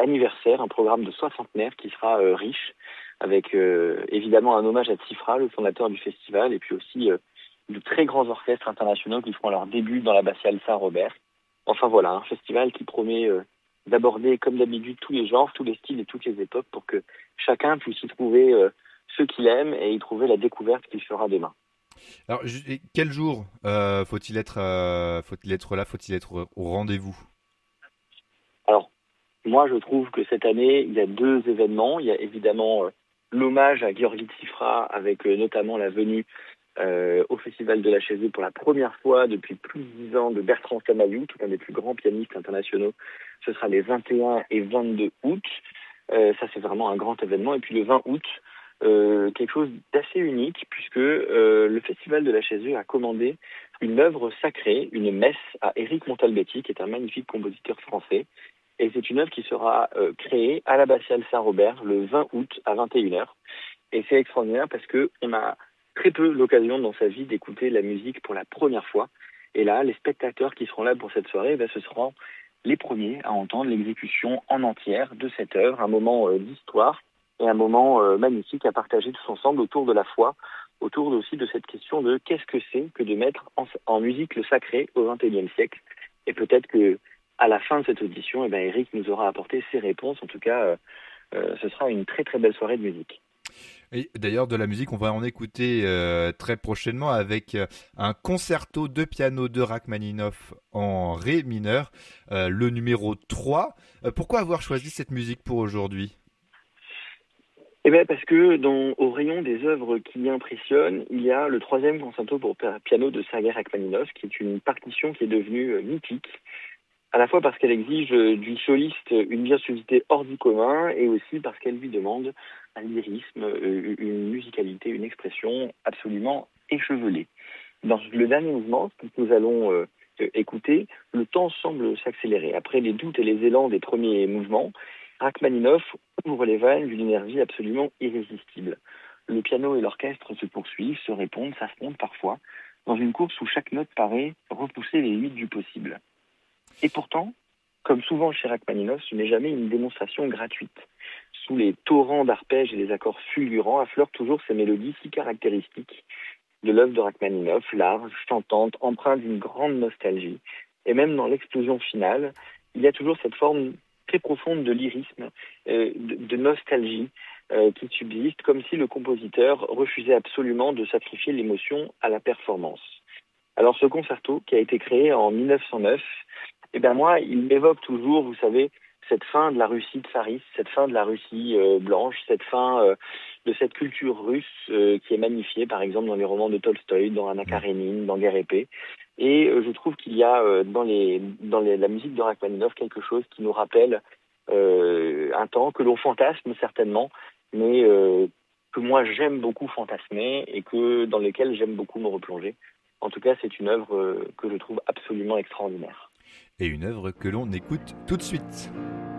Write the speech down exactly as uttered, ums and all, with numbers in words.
anniversaire, un programme de soixantenaire qui sera euh, riche, avec euh, évidemment un hommage à Tsifra, le fondateur du festival, et puis aussi euh, de très grands orchestres internationaux qui feront leur début dans l'abbatiale Saint-Robert. Enfin voilà, un festival qui promet euh, d'aborder comme d'habitude tous les genres, tous les styles et toutes les époques pour que chacun puisse y trouver euh, ce qu'il aime et y trouver la découverte qu'il fera demain. Alors, ju- et quel jour euh, faut-il être, euh, faut-il être là, faut-il être au rendez-vous? Alors, moi je trouve que cette année, il y a deux événements. Il y a évidemment euh, l'hommage à Gheorghi Tsifra avec euh, notamment la venue euh, au Festival de la Chaise pour la première fois depuis plus de dix ans de Bertrand Samayout, un des plus grands pianistes internationaux. Ce sera les vingt et un et vingt-deux août. Euh, ça, c'est vraiment un grand événement. Et puis le vingt août, euh, quelque chose d'assez unique, puisque euh, le Festival de la Chaise a commandé une œuvre sacrée, une messe à Éric Montalbetti, qui est un magnifique compositeur français. Et c'est une œuvre qui sera euh, créée à l'abbatiale Saint-Robert le vingt août à vingt et une heures. Et c'est extraordinaire parce que on a très peu l'occasion dans sa vie d'écouter la musique pour la première fois. Et là, les spectateurs qui seront là pour cette soirée, ben, ce seront les premiers à entendre l'exécution en entière de cette œuvre, un moment euh, d'histoire et un moment euh, magnifique à partager tous ensemble autour de la foi, autour aussi de cette question de qu'est-ce que c'est que de mettre en, en musique le sacré au vingt et unième siècle. Et peut-être que à la fin de cette audition, eh ben, Eric nous aura apporté ses réponses. En tout cas, euh, euh, ce sera une très très belle soirée de musique. Et d'ailleurs, de la musique, on va en écouter euh, très prochainement avec euh, un concerto de piano de Rachmaninoff en ré mineur, euh, le numéro trois. Euh, pourquoi avoir choisi cette musique pour aujourd'hui? Eh bien, parce que dans, au rayon des œuvres qui impressionnent, il y a le troisième concerto pour piano de Sergei Rachmaninoff, qui est une partition qui est devenue euh, mythique, à la fois parce qu'elle exige euh, du soliste une virtuosité hors du commun, et aussi parce qu'elle lui demande un lyrisme, euh, une musicalité, une expression absolument échevelée. Dans le dernier mouvement, que nous allons euh, écouter, le temps semble s'accélérer. Après les doutes et les élans des premiers mouvements, Rachmaninoff ouvre les vannes d'une énergie absolument irrésistible. Le piano et l'orchestre se poursuivent, se répondent, s'affrontent parfois, dans une course où chaque note paraît repousser les limites du possible. Et pourtant, comme souvent chez Rachmaninoff, ce n'est jamais une démonstration gratuite. Sous les torrents d'arpèges et les accords fulgurants affleurent toujours ces mélodies si caractéristiques de l'œuvre de Rachmaninoff, large, chantante, empreinte d'une grande nostalgie. Et même dans l'explosion finale, il y a toujours cette forme très profonde de lyrisme, euh, de, de nostalgie euh, qui subsiste, comme si le compositeur refusait absolument de sacrifier l'émotion à la performance. Alors ce concerto, qui a été créé en mille neuf cent neuf, eh ben moi, il m'évoque toujours, vous savez, cette fin de la Russie tsariste, cette fin de la Russie euh, blanche, cette fin euh, de cette culture russe euh, qui est magnifiée, par exemple, dans les romans de Tolstoï, dans Anna Oui. Karénine, dans Guerre et paix. Et euh, je trouve qu'il y a euh, dans, les, dans les, la musique de Rachmaninoff quelque chose qui nous rappelle euh, un temps que l'on fantasme certainement, mais euh, que moi j'aime beaucoup fantasmer et que dans lequel j'aime beaucoup me replonger. En tout cas, c'est une œuvre que je trouve absolument extraordinaire. Et une œuvre que l'on écoute tout de suite.